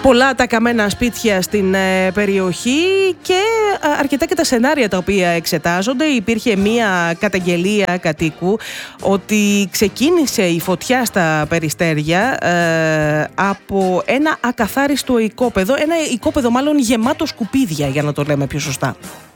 Πολλά τα καμένα σπίτια στην περιοχή και αρκετά και τα σενάρια τα οποία εξετάζονται. Υπήρχε μία καταγγελία κατοίκου ότι ξεκίνησε η φωτιά στα Περιστέρια από ένα ακαθάριστο οικόπεδο. Ένα οικόπεδο μάλλον γεμάτο σκουπίδια, για να το λέμε πιο σωστά.